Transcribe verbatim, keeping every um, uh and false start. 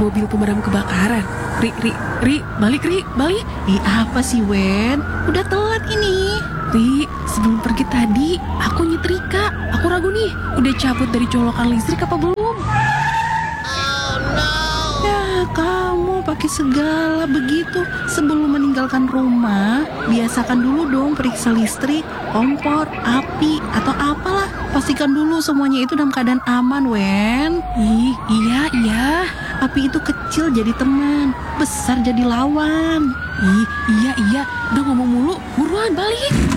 mobil pemadam kebakaran. Ri, Ri, Ri, balik Ri, balik. Ih, apa sih, Wen? Udah telat ini. Ri, sebelum pergi tadi, aku nyetrika. Aku ragu nih, udah cabut dari colokan listrik apa belum? Ya, kamu pakai segala begitu. Sebelum meninggalkan rumah, biasakan dulu dong periksa listrik, kompor, api, atau apalah. Pastikan dulu semuanya itu dalam keadaan aman, Wen. Ih, iya, iya. Api itu kecil jadi teman, besar jadi lawan. Ih, iya, iya. Udah ngomong mulu, buruan balik.